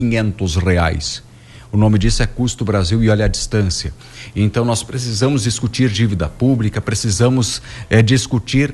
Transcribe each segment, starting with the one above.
R$500. O nome disso é custo Brasil e olha a distância. Então nós precisamos discutir dívida pública, precisamos discutir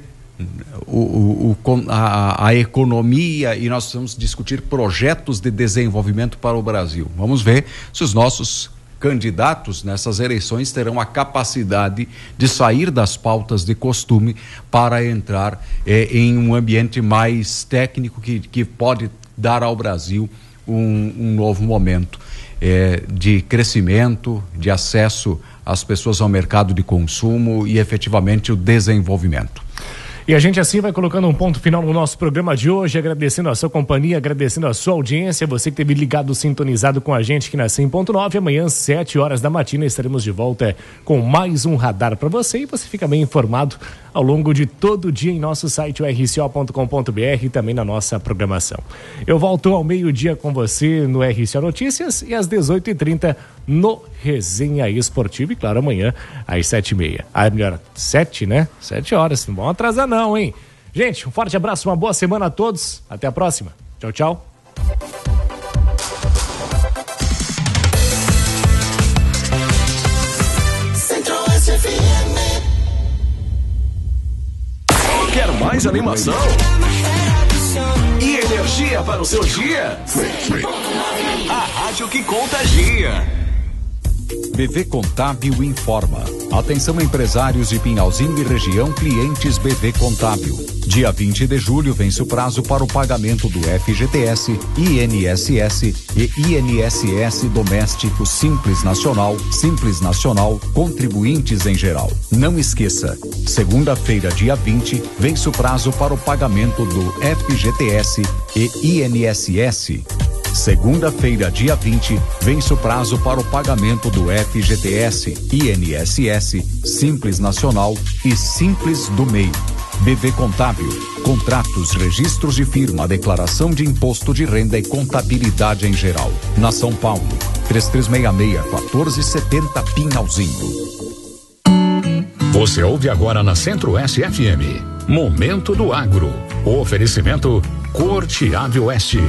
a economia e nós precisamos discutir projetos de desenvolvimento para o Brasil. Vamos ver se os nossos candidatos nessas eleições terão a capacidade de sair das pautas de costume para entrar em um ambiente mais técnico que pode dar ao Brasil um novo momento de crescimento, de acesso às pessoas ao mercado de consumo e efetivamente o desenvolvimento. E a gente assim vai colocando um ponto final no nosso programa de hoje, agradecendo a sua companhia, agradecendo a sua audiência, você que esteve ligado, sintonizado com a gente aqui na 100.9, amanhã 7 horas da matina estaremos de volta com mais um radar para você e você fica bem informado ao longo de todo o dia em nosso site rco.com.br e também na nossa programação. Eu volto ao meio-dia com você no RCO Notícias e às 18h30 no Resenha Esportiva e claro, amanhã às 7h30. Melhor, 7, né? 7 horas, não vão atrasar não, hein? Gente, um forte abraço, uma boa semana a todos. Até a próxima. Tchau, tchau. Quer mais animação? E energia para o seu dia? A rádio que contagia. BV Contábil informa. Atenção empresários de Pinhalzinho e região, clientes BV Contábil. Dia 20 de julho vence o prazo para o pagamento do FGTS, INSS e INSS doméstico Simples Nacional, contribuintes em geral. Não esqueça, segunda-feira, dia 20, vence o prazo para o pagamento do FGTS e INSS. Segunda-feira, dia 20, vence o prazo para o pagamento do FGTS, INSS, Simples Nacional e Simples do MEI. BV Contábil, contratos, registros de firma, declaração de imposto de renda e contabilidade em geral. Na São Paulo, 3366-1470 Pinhalzinho. Você ouve agora na Centro-Oeste FM. Momento do Agro. O oferecimento Corteave Oeste.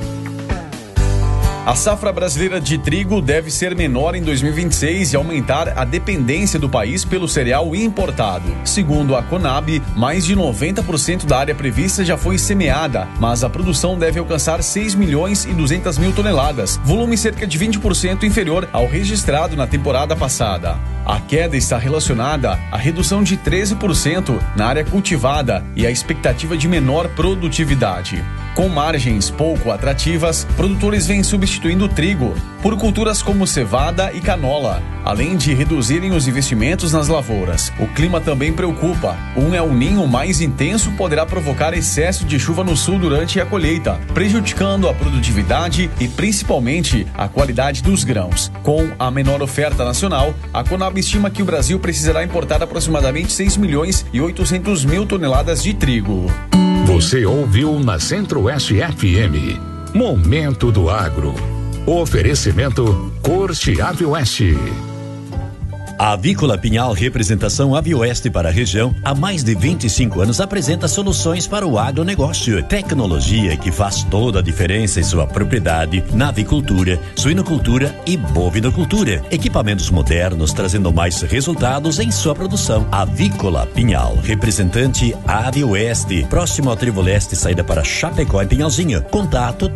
A safra brasileira de trigo deve ser menor em 2026 e aumentar a dependência do país pelo cereal importado. Segundo a Conab, mais de 90% da área prevista já foi semeada, mas a produção deve alcançar 6.200.000 toneladas, volume cerca de 20% inferior ao registrado na temporada passada. A queda está relacionada à redução de 13% na área cultivada e à expectativa de menor produtividade. Com margens pouco atrativas, produtores vêm substituindo o trigo por culturas como cevada e canola, além de reduzirem os investimentos nas lavouras. O clima também preocupa. Um El Niño mais intenso poderá provocar excesso de chuva no sul durante a colheita, prejudicando a produtividade e principalmente a qualidade dos grãos. Com a menor oferta nacional, a Conab estima que o Brasil precisará importar aproximadamente 6.800.000 toneladas de trigo. Você ouviu na Centro-Oeste FM. Momento do Agro. Oferecimento Corteave Oeste. A Avícola Pinhal, representação Avioeste para a região, há mais de 25 anos apresenta soluções para o agronegócio. Tecnologia que faz toda a diferença em sua propriedade na avicultura, suinocultura e bovinocultura. Equipamentos modernos trazendo mais resultados em sua produção. Avícola Pinhal, representante Avioeste, próximo ao Trevo Leste, saída para Chapecó e Pinhalzinho. Contato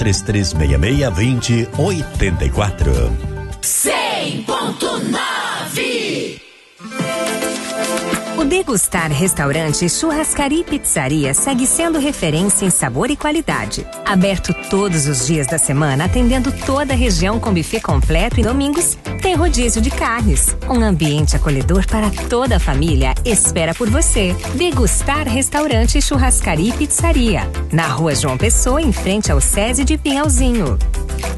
3366-2084. 100.9. O Degustar Restaurante, Churrascaria e Pizzaria segue sendo referência em sabor e qualidade. Aberto todos os dias da semana, atendendo toda a região com buffet completo e domingos tem rodízio de carnes. Um ambiente acolhedor para toda a família espera por você. Degustar Restaurante, Churrascaria e Pizzaria. Na Rua João Pessoa, em frente ao SESI de Pinhalzinho.